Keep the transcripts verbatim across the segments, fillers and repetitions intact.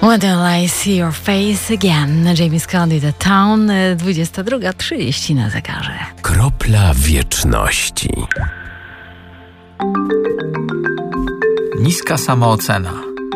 When I see your face again. Jamie Scott i The Town, dwudziesta druga trzydzieści na zegarze. Kropla wieczności. Niska samoocena.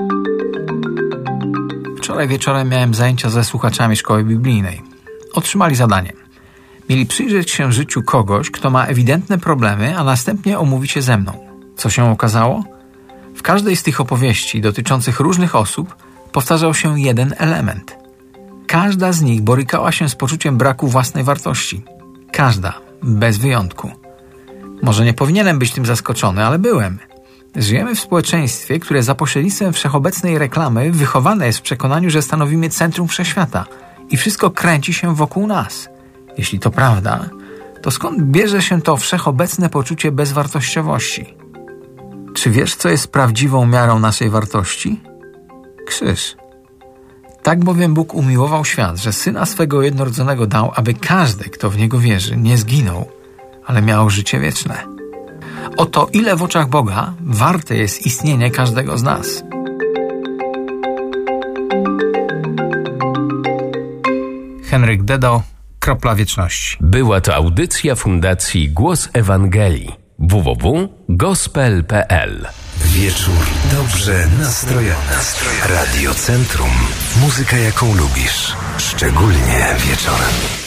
Wczoraj wieczorem miałem zajęcia ze słuchaczami szkoły biblijnej. Otrzymali zadanie. Mieli przyjrzeć się życiu kogoś, kto ma ewidentne problemy, a następnie omówić je ze mną. Co się okazało? W każdej z tych opowieści dotyczących różnych osób powtarzał się jeden element. Każda z nich borykała się z poczuciem braku własnej wartości. Każda, bez wyjątku. Może nie powinienem być tym zaskoczony, ale byłem. Żyjemy w społeczeństwie, które za pośrednictwem wszechobecnej reklamy wychowane jest w przekonaniu, że stanowimy centrum wszechświata i wszystko kręci się wokół nas. Jeśli to prawda, to skąd bierze się to wszechobecne poczucie bezwartościowości? Czy wiesz, co jest prawdziwą miarą naszej wartości? Krzyż. Tak bowiem Bóg umiłował świat, że Syna swego jednorodzonego dał, aby każdy, kto w Niego wierzy, nie zginął, ale miał życie wieczne. Oto ile w oczach Boga warte jest istnienie każdego z nas. Henryk Dedo, Kropla wieczności. Była to audycja Fundacji Głos Ewangelii. w w w kropka gospel kropka p l. Wieczór dobrze nastrojony. Radio Centrum. Muzyka, jaką lubisz. Szczególnie wieczorem.